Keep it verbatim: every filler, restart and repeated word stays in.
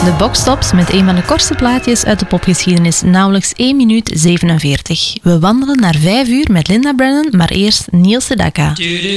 De Boxtops met een van de kortste plaatjes uit de popgeschiedenis, nauwelijks één minuut zevenenveertig. We wandelen naar vijf uur met Linda Brennan, maar eerst Neil Sedaka.